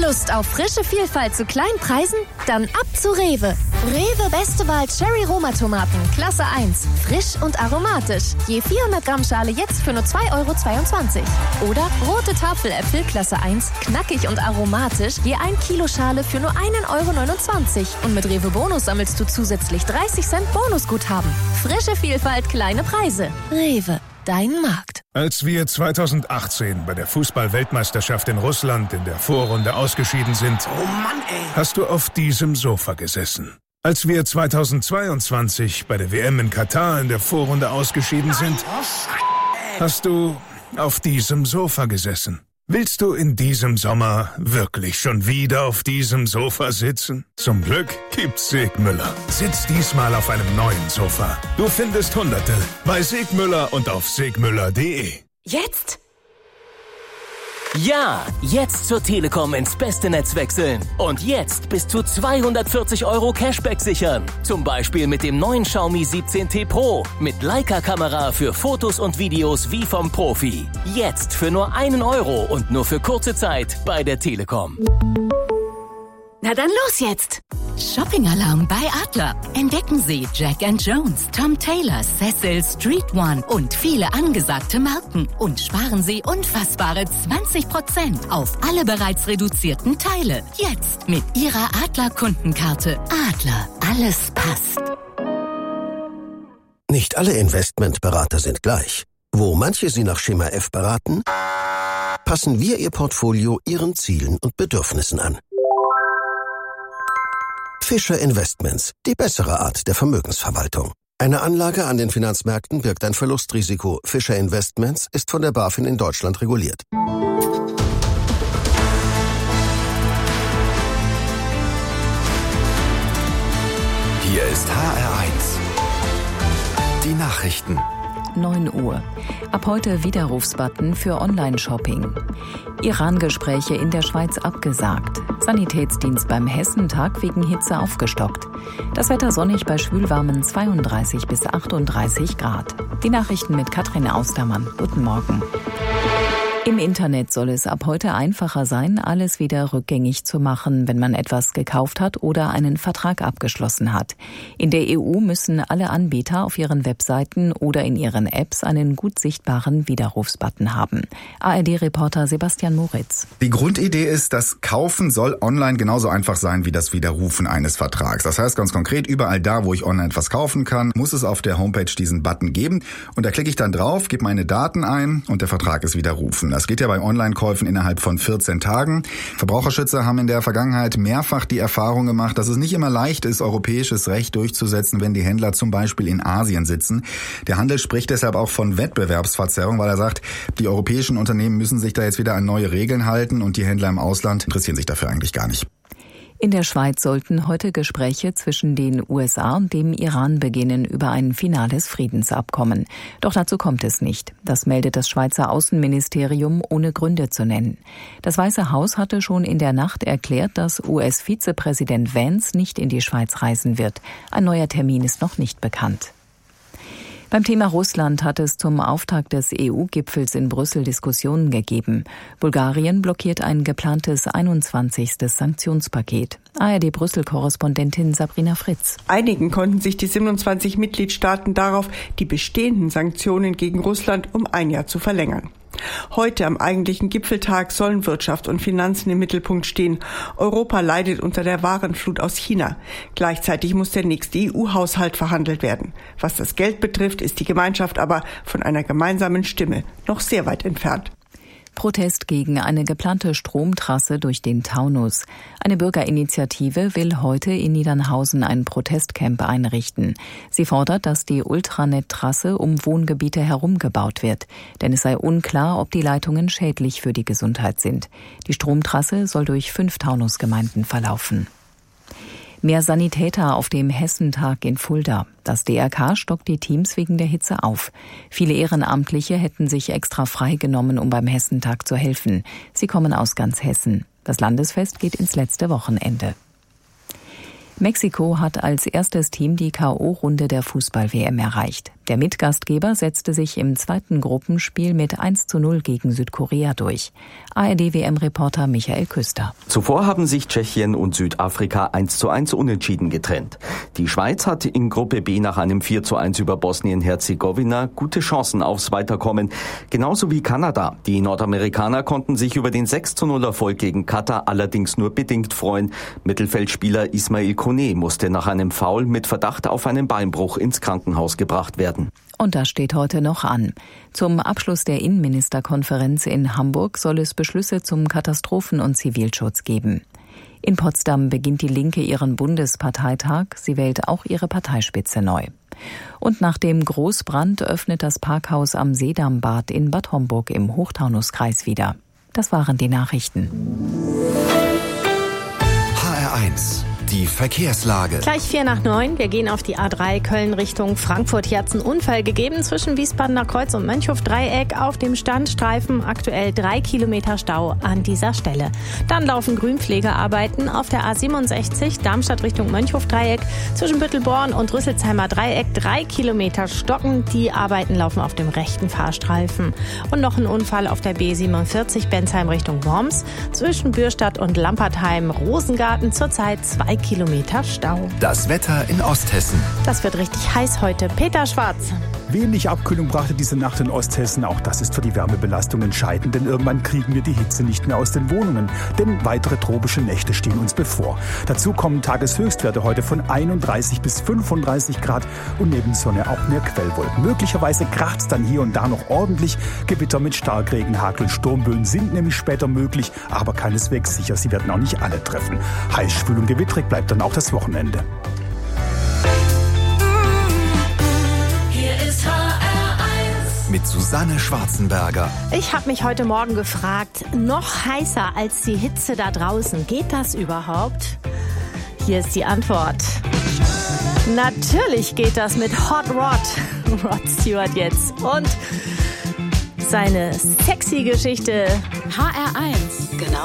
Lust auf frische Vielfalt zu kleinen Preisen? Dann ab zu Rewe. Rewe Beste Wahl Cherry Roma Tomaten, Klasse 1. Frisch und aromatisch. Je 400 Gramm Schale jetzt für nur 2,22 €. Oder rote Tafeläpfel, Klasse 1. Knackig und aromatisch. Je 1 Kilo Schale für nur 1,29 €. Und mit Rewe Bonus sammelst du zusätzlich 30 Cent Bonusguthaben. Frische Vielfalt, kleine Preise. Rewe. Dein Markt. Als wir 2018 bei der Fußball-Weltmeisterschaft in Russland in der Vorrunde ausgeschieden sind, oh Mann, ey, hast du auf diesem Sofa gesessen. Als wir 2022 bei der WM in Katar in der Vorrunde ausgeschieden sind, hast du auf diesem Sofa gesessen. Willst du in diesem Sommer wirklich schon wieder auf diesem Sofa sitzen? Zum Glück gibt's Segmüller. Sitz diesmal auf einem neuen Sofa. Du findest Hunderte bei Segmüller und auf segmüller.de. Jetzt? Ja, jetzt zur Telekom ins beste Netz wechseln. Und jetzt bis zu 240 € Cashback sichern. Zum Beispiel mit dem neuen Xiaomi 17T Pro. Mit Leica-Kamera für Fotos und Videos wie vom Profi. Jetzt für nur 1 € und nur für kurze Zeit bei der Telekom. Na dann los jetzt! Shopping-Alarm bei Adler. Entdecken Sie Jack & Jones, Tom Taylor, Cecil, Street One und viele angesagte Marken. Und sparen Sie unfassbare 20% auf alle bereits reduzierten Teile. Jetzt mit Ihrer Adler-Kundenkarte. Adler, alles passt. Nicht alle Investmentberater sind gleich. Wo manche Sie nach Schema F beraten, passen wir Ihr Portfolio Ihren Zielen und Bedürfnissen an. Fischer Investments, die bessere Art der Vermögensverwaltung. Eine Anlage an den Finanzmärkten birgt ein Verlustrisiko. Fischer Investments ist von der BaFin in Deutschland reguliert. Hier ist HR1. Die Nachrichten. 9 Uhr. Ab heute Widerrufsbutton für Online-Shopping. Iran-Gespräche in der Schweiz abgesagt. Sanitätsdienst beim Hessentag wegen Hitze aufgestockt. Das Wetter sonnig bei schwülwarmen 32 bis 38 Grad. Die Nachrichten mit Katrin Austermann. Guten Morgen. Im Internet soll es ab heute einfacher sein, alles wieder rückgängig zu machen, wenn man etwas gekauft hat oder einen Vertrag abgeschlossen hat. In der EU müssen alle Anbieter auf ihren Webseiten oder in ihren Apps einen gut sichtbaren Widerrufsbutton haben. ARD-Reporter Sebastian Moritz. Die Grundidee ist, das Kaufen soll online genauso einfach sein wie das Widerrufen eines Vertrags. Das heißt ganz konkret, überall da, wo ich online etwas kaufen kann, muss es auf der Homepage diesen Button geben. Und da klicke ich dann drauf, gebe meine Daten ein und der Vertrag ist widerrufen. Das geht ja bei Online-Käufen innerhalb von 14 Tagen. Verbraucherschützer haben in der Vergangenheit mehrfach die Erfahrung gemacht, dass es nicht immer leicht ist, europäisches Recht durchzusetzen, wenn die Händler zum Beispiel in Asien sitzen. Der Handel spricht deshalb auch von Wettbewerbsverzerrung, weil er sagt, die europäischen Unternehmen müssen sich da jetzt wieder an neue Regeln halten und die Händler im Ausland interessieren sich dafür eigentlich gar nicht. In der Schweiz sollten heute Gespräche zwischen den USA und dem Iran beginnen über ein finales Friedensabkommen. Doch dazu kommt es nicht. Das meldet das Schweizer Außenministerium, ohne Gründe zu nennen. Das Weiße Haus hatte schon in der Nacht erklärt, dass US-Vizepräsident Vance nicht in die Schweiz reisen wird. Ein neuer Termin ist noch nicht bekannt. Beim Thema Russland hat es zum Auftakt des EU-Gipfels in Brüssel Diskussionen gegeben. Bulgarien blockiert ein geplantes 21. Sanktionspaket. ARD-Brüssel-Korrespondentin Sabrina Fritz. Einigen konnten sich die 27 Mitgliedstaaten darauf, die bestehenden Sanktionen gegen Russland um 1 Jahr zu verlängern. Heute am eigentlichen Gipfeltag sollen Wirtschaft und Finanzen im Mittelpunkt stehen. Europa leidet unter der Warenflut aus China. Gleichzeitig muss der nächste EU-Haushalt verhandelt werden. Was das Geld betrifft, ist die Gemeinschaft aber von einer gemeinsamen Stimme noch sehr weit entfernt. Protest gegen eine geplante Stromtrasse durch den Taunus. Eine Bürgerinitiative will heute in Niedernhausen ein Protestcamp einrichten. Sie fordert, dass die Ultranet-Trasse um Wohngebiete herum gebaut wird, denn es sei unklar, ob die Leitungen schädlich für die Gesundheit sind. Die Stromtrasse soll durch 5 Taunusgemeinden verlaufen. Mehr Sanitäter auf dem Hessentag in Fulda. Das DRK stockt die Teams wegen der Hitze auf. Viele Ehrenamtliche hätten sich extra freigenommen, um beim Hessentag zu helfen. Sie kommen aus ganz Hessen. Das Landesfest geht ins letzte Wochenende. Mexiko hat als erstes Team die K.O.-Runde der Fußball-WM erreicht. Der Mitgastgeber setzte sich im zweiten Gruppenspiel mit 1:0 gegen Südkorea durch. ARD-WM-Reporter Michael Küster. Zuvor haben sich Tschechien und Südafrika 1:1 unentschieden getrennt. Die Schweiz hat in Gruppe B nach einem 4:1 über Bosnien-Herzegowina gute Chancen aufs Weiterkommen. Genauso wie Kanada. Die Nordamerikaner konnten sich über den 6:0-Erfolg gegen Katar allerdings nur bedingt freuen. Mittelfeldspieler Ismail Koné musste nach einem Foul mit Verdacht auf einen Beinbruch ins Krankenhaus gebracht werden. Und das steht heute noch an. Zum Abschluss der Innenministerkonferenz in Hamburg soll es Beschlüsse zum Katastrophen- und Zivilschutz geben. In Potsdam beginnt die Linke ihren Bundesparteitag. Sie wählt auch ihre Parteispitze neu. Und nach dem Großbrand öffnet das Parkhaus am Seedambad in Bad Homburg im Hochtaunuskreis wieder. Das waren die Nachrichten. HR1, die Verkehrslage. Gleich 8:45. Wir gehen auf die A3 Köln Richtung Frankfurt. Hier hat es einen Unfall gegeben zwischen Wiesbadener Kreuz und Mönchhof-Dreieck auf dem Standstreifen. Aktuell 3 Kilometer Stau an dieser Stelle. Dann laufen Grünpflegearbeiten auf der A67 Darmstadt Richtung Mönchhof-Dreieck. Zwischen Büttelborn und Rüsselsheimer Dreieck 3 Kilometer stocken. Die Arbeiten laufen auf dem rechten Fahrstreifen. Und noch ein Unfall auf der B47 Bensheim Richtung Worms. Zwischen Bürstadt und Lampertheim-Rosengarten zurzeit 2 Kilometer Stau. Das Wetter in Osthessen. Das wird richtig heiß heute. Peter Schwarz. Wenig Abkühlung brachte diese Nacht in Osthessen. Auch das ist für die Wärmebelastung entscheidend, denn irgendwann kriegen wir die Hitze nicht mehr aus den Wohnungen. Denn weitere tropische Nächte stehen uns bevor. Dazu kommen Tageshöchstwerte heute von 31 bis 35 Grad und neben Sonne auch mehr Quellwolken. Möglicherweise kracht es dann hier und da noch ordentlich. Gewitter mit Starkregen, Hagel und Sturmböen sind nämlich später möglich, aber keineswegs sicher. Sie werden auch nicht alle treffen. Heiß, schwül und gewittrig bleibt dann auch das Wochenende. Mit Susanne Schwarzenberger. Ich habe mich heute Morgen gefragt, noch heißer als die Hitze da draußen, geht das überhaupt? Hier ist die Antwort. Natürlich geht das mit Hot Rod. Rod Stewart jetzt. Und seine sexy Geschichte. HR1, genau